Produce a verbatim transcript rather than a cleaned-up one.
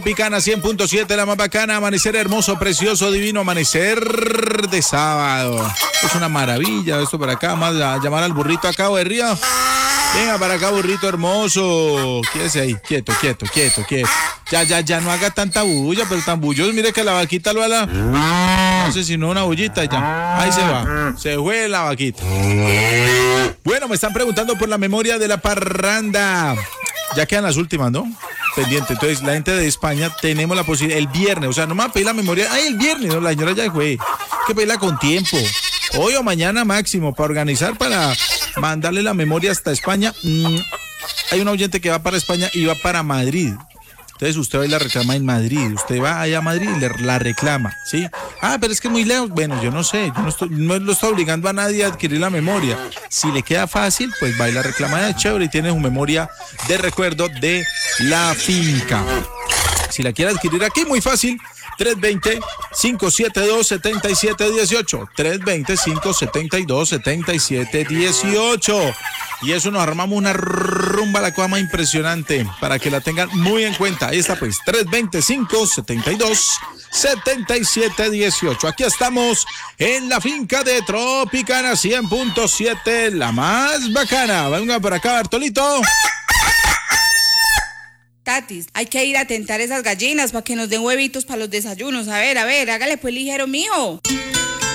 Picana cien punto siete, la más bacana, amanecer hermoso, precioso, divino, amanecer de sábado. Es una maravilla esto para acá, más a llamar al burrito acá, de Río. Venga para acá, burrito hermoso. Quédese ahí, quieto, quieto, quieto, quieto. Ya, ya, ya, no haga tanta bulla, pero tan bulloso. Mire que la vaquita lo ala. No sé si no una bullita ya. Ahí se va. Se fue la vaquita. Bueno, me están preguntando por la memoria de la parranda. Ya quedan las últimas, ¿no? Pendiente. Entonces, la gente de España tenemos la posibilidad el viernes. O sea, no me va a pedir la memoria. Ay, el viernes, ¿no? La señora ya fue. Hay que pedirla con tiempo. Hoy o mañana máximo para organizar, para mandarle la memoria hasta España. Mm, hay un oyente que va para España y va para Madrid. Entonces usted va y la reclama en Madrid. Usted va allá a Madrid y le, la reclama, ¿sí? Ah, pero es que es muy lejos. Bueno, yo no sé. Yo no, estoy, no lo estoy obligando a nadie a adquirir la memoria. Si le queda fácil, pues va y la reclama de chévere y tiene su memoria de recuerdo de la finca. Si la quiere adquirir aquí, muy fácil. tres dos cero, cinco siete dos, siete siete uno ocho. tres dos cero, cinco siete dos, siete siete uno ocho. Y eso nos armamos una rumba a la cama impresionante para que la tengan muy en cuenta. Ahí está pues, tres dos cero, cinco siete dos, siete siete uno ocho. Aquí estamos en la finca de Tropicana cien punto siete, la más bacana. Venga por acá, Bartolito. Tatis, hay que ir a tentar esas gallinas para que nos den huevitos para los desayunos. A ver, a ver, hágale pues ligero, mijo.